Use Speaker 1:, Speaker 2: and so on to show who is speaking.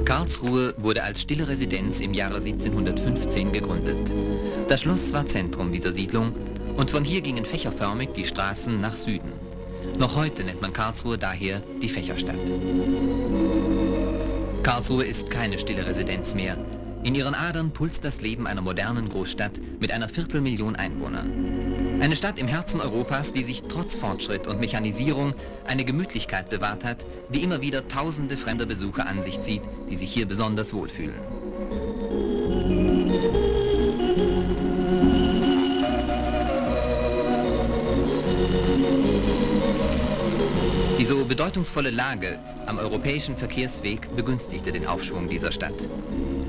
Speaker 1: Karlsruhe wurde als stille Residenz im Jahre 1715 gegründet. Das Schloss war Zentrum dieser Siedlung und von hier gingen fächerförmig die Straßen nach Süden. Noch heute nennt man Karlsruhe daher die Fächerstadt. Karlsruhe ist keine stille Residenz mehr. In ihren Adern pulst das Leben einer modernen Großstadt mit einer Viertelmillion Einwohner. Eine Stadt im Herzen Europas, die sich trotz Fortschritt und Mechanisierung eine Gemütlichkeit bewahrt hat, die immer wieder tausende fremder Besucher an sich zieht, die sich hier besonders wohlfühlen. Die so bedeutungsvolle Lage am europäischen Verkehrsweg begünstigte den Aufschwung dieser Stadt.